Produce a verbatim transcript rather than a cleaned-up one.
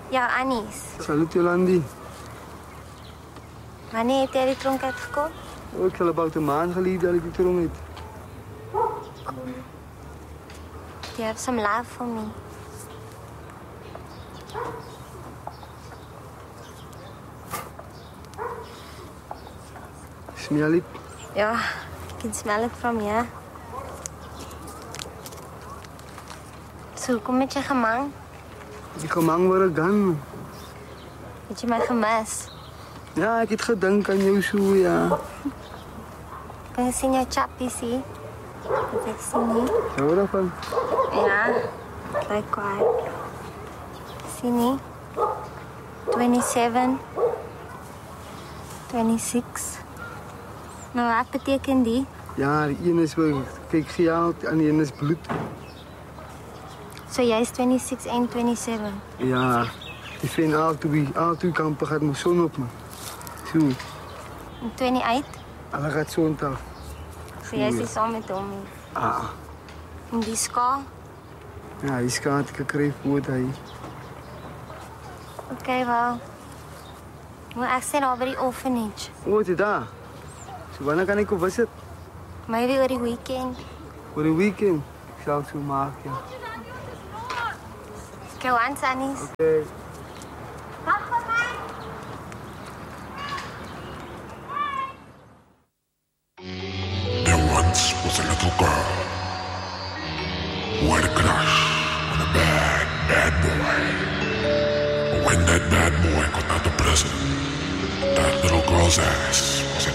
Ja, Annies. Salut Jolandi. Wanneer heb jij die tronk uitgekomen? Oh, ik zal about een maand geleden dat ik die tronk uit. Cool. You have some love for me. Smell it? Ja, I can smell it from here. So, kom met je gemang. Die gemang waar ik dan. Het je mij gemis? Ja, ik heb gedink aan jou zo, ja. Kan je zien jouw chappie, zie? Dat ik zie niet. Hou daarvan? Ja, het lijkt kwaad. Zie niet? twenty-seven. twenty-six. Nou, wat betekent die? Ja, die ene is wel, kijk, gejaagd en die ene is bloed. So, jij is twenty-six en twenty-seven? Ja, die vinden altijd, altijd kampen gaat mijn zon op me. Zo. En twenty-eight? Alle gaat zo'n taf. So, jij is samen met Tommy? Ah. En die ska? Ja, die ska had ik gekregen voor hij. Oké, okay, wel. Maar ik zit al bij die orphanage. Oh, het is daar. So, wanneer kan ik op visit? Maybe over die weekend. Voor een weekend? Ik zou het zo maken, ja. Oké, okay, once, Annies. Oké. Okay. Wacht voor mij. There once was a little girl who had a crush on a bad, bad boy. But when that bad boy got out of prison, that little girl's ass was in